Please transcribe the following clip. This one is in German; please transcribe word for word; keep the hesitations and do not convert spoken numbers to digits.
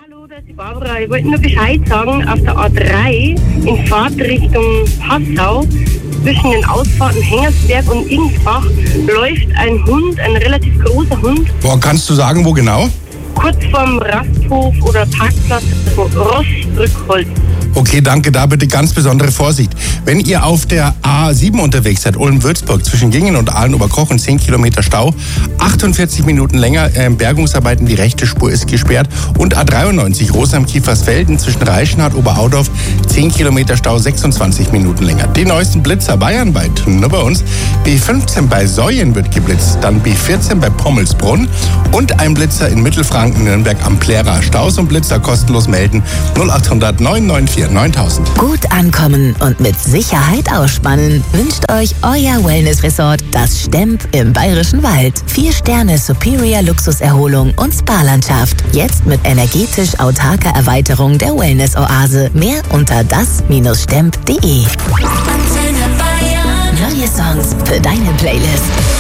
Hallo, das ist die Barbara. Ich wollte nur Bescheid sagen, auf der A drei in Fahrtrichtung Passau zwischen den Ausfahrten Hengersberg und Igensbach läuft ein Hund, ein relativ großer Hund. Boah, kannst du sagen, wo genau? Kurz vorm Rasthof oder Parkplatz Rostrückholz. Okay, danke, da bitte ganz besondere Vorsicht. Wenn ihr auf der A sieben unterwegs seid, Ulm-Würzburg, zwischen Gingen und Aalen-Oberkoch und zehn Kilometer Stau, achtundvierzig Minuten länger äh, Bergungsarbeiten, die rechte Spur ist gesperrt. Und A dreiundneunzig, Rosheim-Kiefersfelden, zwischen Reichenhall und Oberaudorf, zehn Kilometer Stau, sechsundzwanzig Minuten länger. Die neuesten Blitzer bayernweit, nur bei uns. B fünfzehn bei Säuen wird geblitzt, dann B vierzehn bei Pommelsbrunn und ein Blitzer in Mittelfranken, Nürnberg am Plärrer. Staus und Blitzer kostenlos melden, null achthundert neun neun vier neuntausend. Gut ankommen und mit Sicherheit ausspannen wünscht euch euer Wellness-Resort, das Stemp im Bayerischen Wald. Vier Sterne Superior Luxuserholung und Spa-Landschaft. Jetzt mit energetisch autarker Erweiterung der Wellness-Oase. Mehr unter das Stemp punkt de. Neue Songs für deine Playlist.